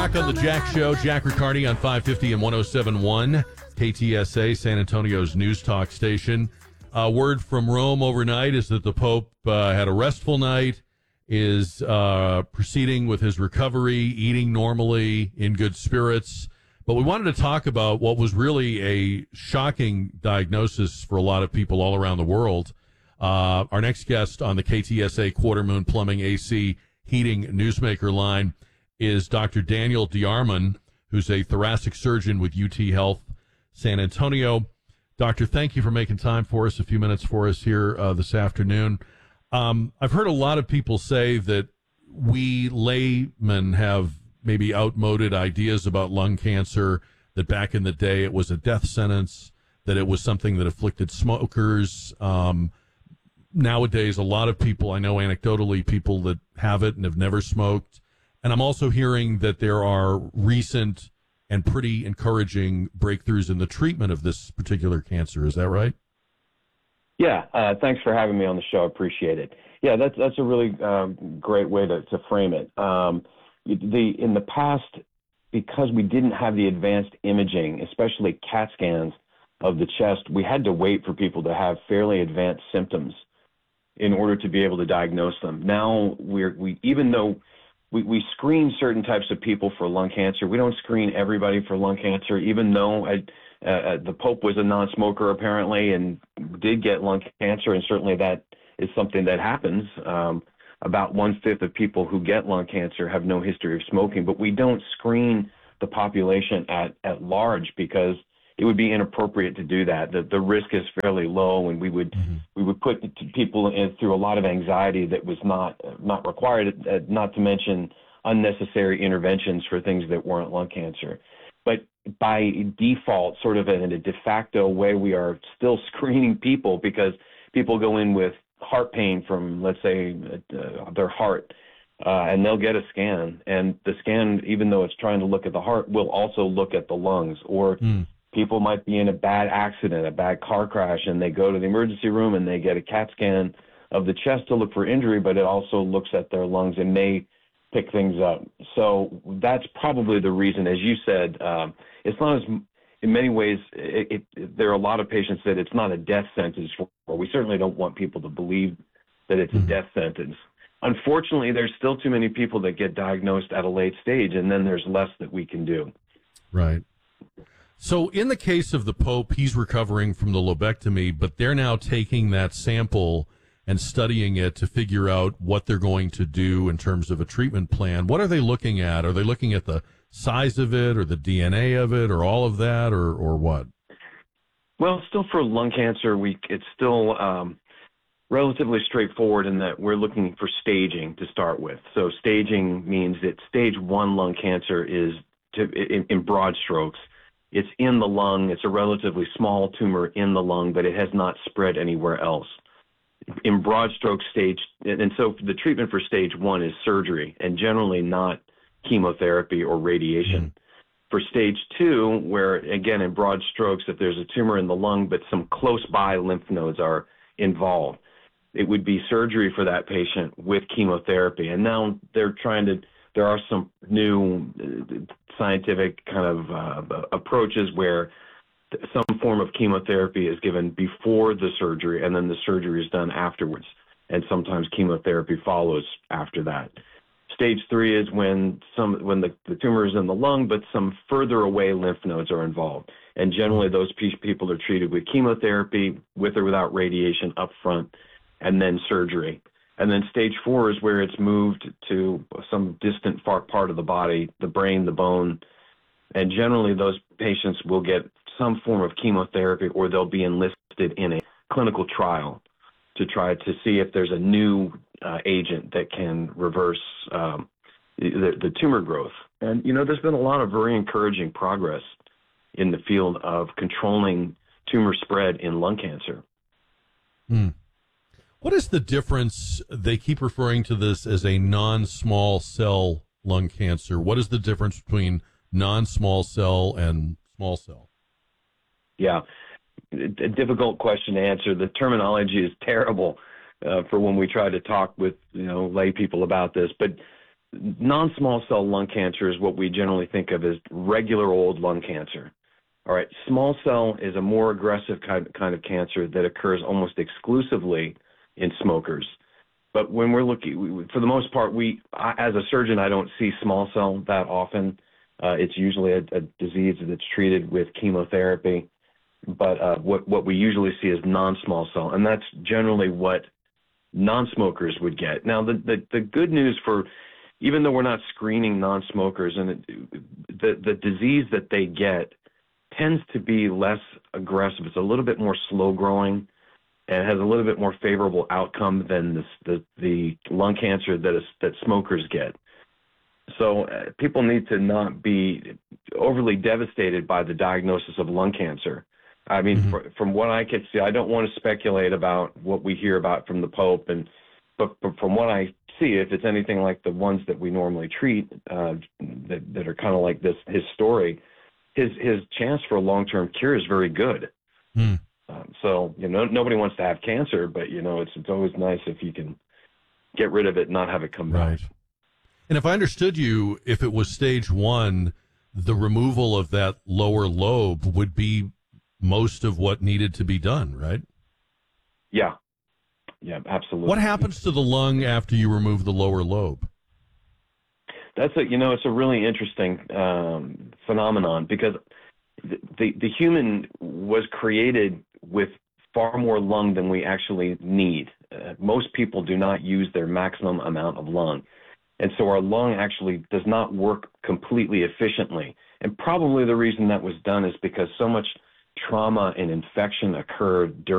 Back on the Jack Show, Jack Riccardi on 550 and 107.1 KTSA, San Antonio's news talk station. Word from Rome overnight is that the Pope had a restful night, is proceeding with his recovery, eating normally, in good spirits. But we wanted to talk about what was really a shocking diagnosis for a lot of people all around the world. Our next guest on the KTSA Quarter Moon Plumbing AC Heating Newsmaker line is Dr. Daniel Diarman, who's a thoracic surgeon with UT Health San Antonio. Doctor, thank you for making time for us, a few minutes for us here this afternoon. I've heard a lot of people say that we laymen have maybe outmoded ideas about lung cancer, that back in the day it was a death sentence, that it was something that afflicted smokers. Nowadays, a lot of people, I know anecdotally, people that have it and have never smoked. And I'm also hearing that there are recent and pretty encouraging breakthroughs in the treatment of this particular cancer. Is that right? Yeah, thanks for having me on the show. I appreciate it. Yeah, that's a really great way to frame it. In the past, because we didn't have the advanced imaging, especially CAT scans of the chest, we had to wait for people to have fairly advanced symptoms in order to be able to diagnose them. Now, even though we screen certain types of people for lung cancer, we don't screen everybody for lung cancer, even though the Pope was a non-smoker apparently and did get lung cancer, and certainly that is something that happens. About 1/5 of people who get lung cancer have no history of smoking, but we don't screen the population at large because it would be inappropriate to do that. The risk is fairly low, and we would put people through a lot of anxiety that was not required, not to mention unnecessary interventions for things that weren't lung cancer. But by default, sort of in a de facto way, we are still screening people because people go in with heart pain from, let's say, their heart, and they'll get a scan. And the scan, even though it's trying to look at the heart, will also look at the lungs. Or people might be in a bad accident, a bad car crash, and they go to the emergency room and they get a CAT scan of the chest to look for injury, but it also looks at their lungs and may pick things up. So that's probably the reason, as you said. It's not as, in many ways, there are a lot of patients that it's not a death sentence for. We certainly don't want people to believe that it's a death sentence. Unfortunately, there's still too many people that get diagnosed at a late stage, and then there's less that we can do. Right. So in the case of the Pope, he's recovering from the lobectomy, but they're now taking that sample and studying it to figure out what they're going to do in terms of a treatment plan. What are they looking at? Are they looking at the size of it or the DNA of it or all of that or what? Well, still for lung cancer, it's still relatively straightforward in that we're looking for staging to start with. So staging means that stage 1 lung cancer is, in broad strokes, it's in the lung. It's a relatively small tumor in the lung, but it has not spread anywhere else. In broad strokes, and so the treatment for stage 1 is surgery, and generally not chemotherapy or radiation. For stage 2, where, again, in broad strokes, if there's a tumor in the lung but some close by lymph nodes are involved, it would be surgery for that patient with chemotherapy. And now there are some new scientific kind of approaches where some form of chemotherapy is given before the surgery, and then the surgery is done afterwards. And sometimes chemotherapy follows after that. Stage 3 is when the tumor is in the lung, but some further away lymph nodes are involved. And generally those people are treated with chemotherapy, with or without radiation up front, and then surgery. And then stage 4 is where it's moved to some distant far part of the body, the brain, the bone. And generally those patients will get some form of chemotherapy, or they'll be enlisted in a clinical trial to try to see if there's a new agent that can reverse the tumor growth. And, there's been a lot of very encouraging progress in the field of controlling tumor spread in lung cancer. What is the difference? They keep referring to this as a non-small cell lung cancer. What is the difference between non-small cell and small cell? Yeah, a difficult question to answer. The terminology is terrible for when we try to talk with lay people about this. But non-small cell lung cancer is what we generally think of as regular old lung cancer. All right, small cell is a more aggressive kind of cancer that occurs almost exclusively in smokers. But when we're looking, for the most part, as a surgeon, I don't see small cell that often. It's usually a disease that's treated with chemotherapy. But what we usually see is non-small cell, and that's generally what non-smokers would get. Now, the good news for, even though we're not screening non-smokers, and the disease that they get tends to be less aggressive. It's a little bit more slow-growing and has a little bit more favorable outcome than the lung cancer that smokers get. So people need to not be overly devastated by the diagnosis of lung cancer. I mean, from what I can see, I don't want to speculate about what we hear about from the Pope, but from what I see, if it's anything like the ones that we normally treat, that are kind of like his story, his chance for a long-term cure is very good. So, nobody wants to have cancer, but, it's always nice if you can get rid of it and not have it come back. And if I understood you, if it was stage 1, the removal of that lower lobe would be most of what needed to be done, right? Yeah. Yeah, absolutely. What happens to the lung after you remove the lower lobe? That's it's a really interesting phenomenon, because the human was created with far more lung than we actually need. Most people do not use their maximum amount of lung. And so our lung actually does not work completely efficiently. And probably the reason that was done is because so much trauma and infection occurred during